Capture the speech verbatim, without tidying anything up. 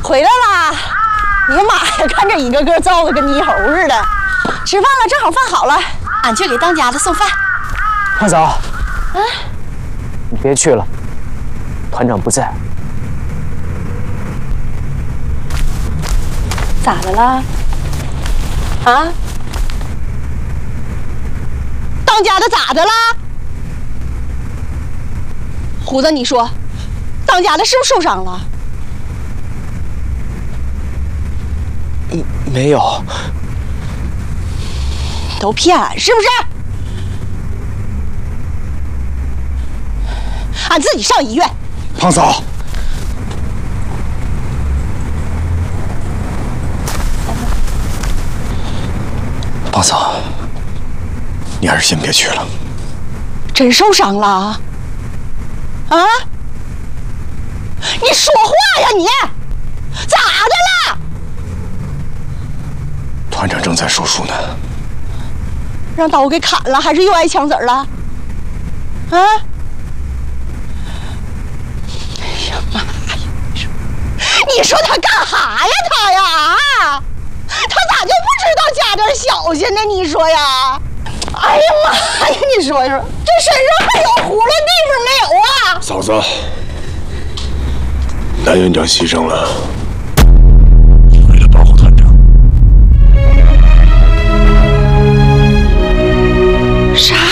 回来啦！哎呀妈呀，看这一个个造的跟泥猴似的。吃饭了，正好饭好了，俺去给当家的送饭。 胖嫂， 啊， 你别去了，团长不在。 咋的了？啊？当家的咋的了？胡子，你说，当家的是不是受伤了？ 嗯，没有。 都骗俺是不是？俺自己上医院。 胖嫂，胖嫂，你还是先别去了。 真受伤了？啊？你说话呀你！咋的了？ 团长正在手术呢。 让刀给砍了，还是又挨枪子了？啊？哎呀妈呀！你说，你说他干哈呀？他呀啊！他咋就不知道加点小心呢？你说呀？哎呀妈呀！你说说，这身上还有葫芦地方没有啊？ 嫂子，蓝院长牺牲了，为了保护团长。 啥？